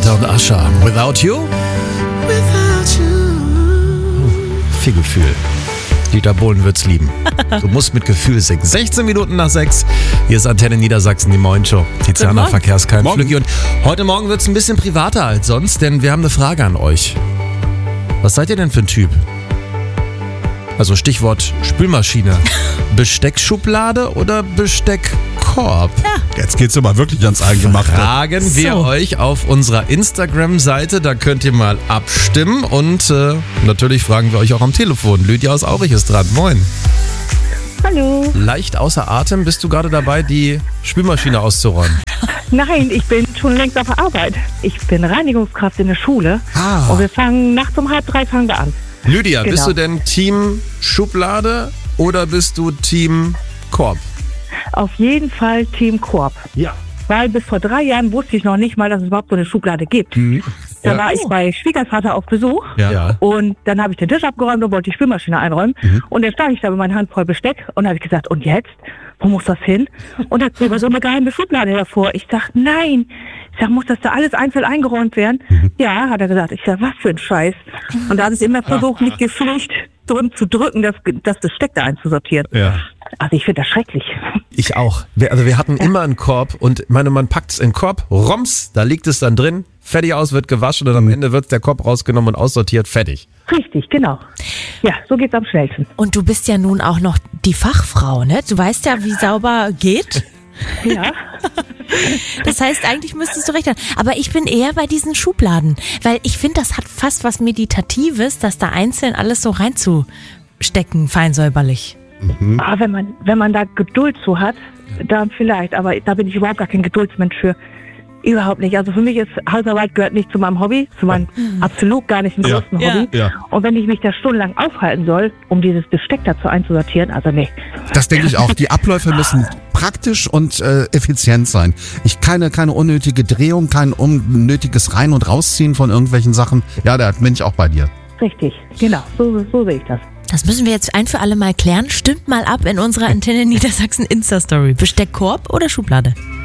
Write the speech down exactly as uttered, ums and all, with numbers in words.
Peter und Ascha. Without You? Without you. Viel Gefühl. Dieter Bohlen wird's lieben. Du musst mit Gefühl singen. sechzehn Minuten nach sechs. Hier ist Antenne Niedersachsen, die Moin-Show. Tiziana Verkehrskeim, Flüggi. Und heute Morgen wird's ein bisschen privater als sonst, denn wir haben eine Frage an euch. Was seid ihr denn für ein Typ? Also Stichwort Spülmaschine. Besteckschublade oder Besteckkorb? Ja. Jetzt geht's aber wirklich ans Eingemachte. Fragen so. wir euch auf unserer Instagram-Seite. Da könnt ihr mal abstimmen. Und äh, natürlich fragen wir euch auch am Telefon. Lydia aus Aurich ist dran. Moin. Hallo. Leicht außer Atem. Bist du gerade dabei, die Spülmaschine auszuräumen? Nein, ich bin schon längst auf der Arbeit. Ich bin Reinigungskraft in der Schule. Ah. Und wir fangen nachts um halb drei fangen wir an. Lydia, genau. Bist du denn Team Schublade oder bist du Team Korb? Auf jeden Fall Team Korb. Ja. Weil bis vor drei Jahren wusste ich noch nicht mal, dass es überhaupt so eine Schublade gibt. Mhm. Da ja. war ich bei Schwiegervater auf Besuch ja. und dann habe ich den Tisch abgeräumt und wollte die Spülmaschine einräumen. Mhm. Und dann stand ich da mit meiner Hand voll Besteck und habe ich gesagt, und jetzt? Wo muss das hin? Und da hat mir so eine geheime Schublade davor. Ich sag, nein. Ich sag, muss das da alles einzeln eingeräumt werden? Mhm. Ja, hat er gesagt. Ich sag, was für ein Scheiß. Und da hat es immer versucht, mit Geflücht drin zu drücken, das, das Besteck da einzusortieren. Ja. Also ich finde das schrecklich. Ich auch. Wir, also wir hatten ja. immer einen Korb und meine, man packt es in den Korb, roms, da liegt es dann drin, fertig aus, wird gewaschen und am Ende wird der Korb rausgenommen und aussortiert, fertig. Richtig, genau. Ja, so geht's am schnellsten. Und du bist ja nun auch noch die Fachfrau, ne? Du weißt ja, wie sauber geht. Ja. Das heißt, eigentlich müsstest du recht haben. Aber ich bin eher bei diesen Schubladen, weil ich finde, das hat fast was Meditatives, das da einzeln alles so reinzustecken, fein säuberlich. Mhm. Ah, wenn man, wenn man da Geduld zu hat, dann vielleicht, aber da bin ich überhaupt gar kein Geduldsmensch für. Überhaupt nicht. Also für mich ist Hausarbeit gehört nicht zu meinem Hobby, zu meinem mhm. absolut gar nicht ja. größten Hobby. Ja. Und wenn ich mich da stundenlang aufhalten soll, um dieses Besteck dazu einzusortieren, also nee. Das denke ich auch. Die Abläufe müssen praktisch und äh, effizient sein. Ich keine keine unnötige Drehung, kein unnötiges Rein- und Rausziehen von irgendwelchen Sachen. Ja, da bin ich auch bei dir. Richtig, genau. So, so sehe ich das. Das müssen wir jetzt ein für alle Mal klären. Stimmt mal ab in unserer Antenne Niedersachsen Insta-Story. Besteckkorb oder Schublade?